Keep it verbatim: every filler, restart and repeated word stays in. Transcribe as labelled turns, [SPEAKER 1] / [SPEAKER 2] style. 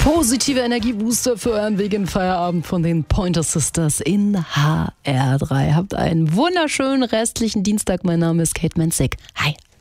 [SPEAKER 1] Positive Energiebooster für euren Weg in Feierabend von den Pointer Sisters in H R drei. Habt einen wunderschönen restlichen Dienstag. Mein Name ist Kate Menzig. Hi.